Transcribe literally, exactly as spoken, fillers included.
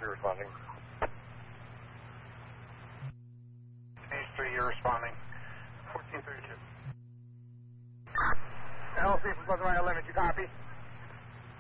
three responding. Page three, you're responding. fourteen thirty-two. L C from Pleasant Valley, limit, you copy?